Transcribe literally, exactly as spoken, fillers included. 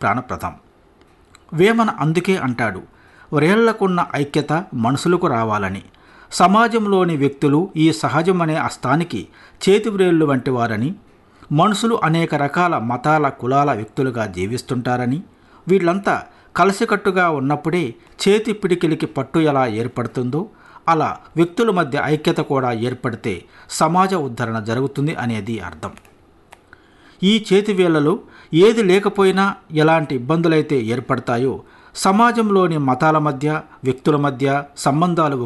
ప్రాణప్రదం. వేమన అందుకే అంటాడు, వ్రేళ్లకున్న ఐక్యత మనుషులకు రావాలని. సమాజంలోని వ్యక్తులు ఈ సహజమనే అస్తానికి చేతివ్రేళ్లు వంటి వారని, మనుషులు అనేక రకాల మతాల కులాల వ్యక్తులుగా జీవిస్తుంటారని, వీళ్ళంతా కలిసికట్టుగా ఉన్నప్పుడే చేతి పిడికిలికి పట్టు ఎలా ఏర్పడుతుందో అలా వ్యక్తుల మధ్య ఐక్యత కూడా ఏర్పడితే సమాజ ఉద్ధరణ జరుగుతుంది అనేది అర్థం. ఈ చేతివేళ్లలో ఏది లేకపోయినా ఎలాంటి ఇబ్బందులైతే ఏర్పడతాయో, సమాజంలోని మతాల మధ్య వ్యక్తుల మధ్య సంబంధాలు